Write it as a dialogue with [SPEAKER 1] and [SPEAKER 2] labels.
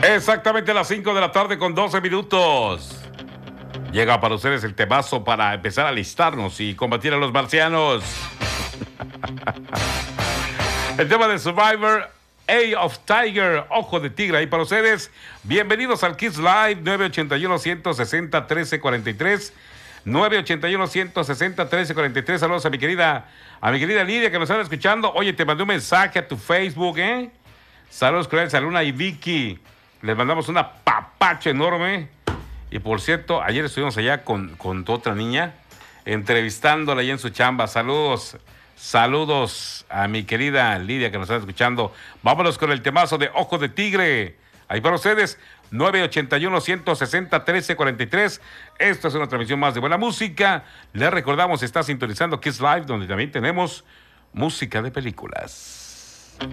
[SPEAKER 1] Exactamente a las 5 de la tarde con 12 minutos. Llega para ustedes el temazo para empezar a alistarnos y combatir a los marcianos. El tema de Survivor, Eye of Tiger, Ojo de Tigre, ahí para ustedes. Bienvenidos al Kiss Live, 981-160-1343. 981-160-1343. Saludos a mi querida Lidia que nos está escuchando. Oye, te mandé un mensaje a tu Facebook, ¿eh? Saludos cordiales a Luna y Vicky. Les mandamos una papacha enorme. Y por cierto, ayer estuvimos allá con tu otra niña, entrevistándola allá en su chamba. Saludos a mi querida Lidia que nos está escuchando. Vámonos con el temazo de Ojo de Tigre. Ahí para ustedes, 981-160-1343. Esto es una transmisión más de buena música. Les recordamos, está sintonizando Kiss Live, donde también tenemos música de películas.